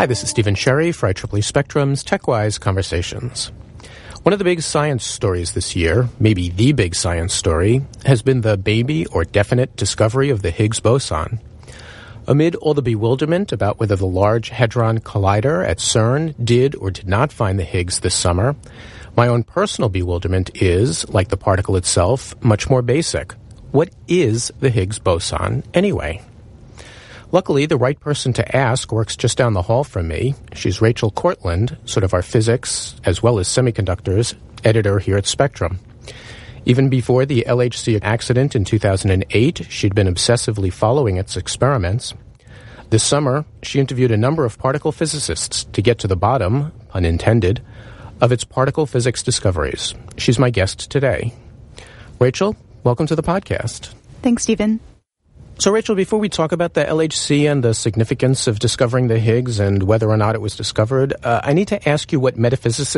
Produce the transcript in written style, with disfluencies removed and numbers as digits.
Hi, this is Stephen Sherry for IEEE Spectrum's TechWise Conversations. One of the big science stories this year, maybe the big science story, has been the baby or definite discovery of the Higgs boson. Amid all the bewilderment about whether the Large Hadron Collider at CERN did or did not find the Higgs this summer, my own personal bewilderment is, like the particle itself, much more basic. What is the Higgs boson anyway? Luckily, the right person to ask works just down the hall from me. She's Rachel Cortland, sort of our physics, as well as semiconductors, editor here at Spectrum. Even before the LHC accident in 2008, she'd been obsessively following its experiments. This summer, she interviewed a number of particle physicists to get to the bottom, pun intended, of its particle physics discoveries. She's my guest today. Rachel, welcome to the podcast. Thanks, Stephen. So, Rachel, before we talk about the LHC and the significance of discovering the Higgs and whether or not it was discovered, I need to ask you what metaphysicists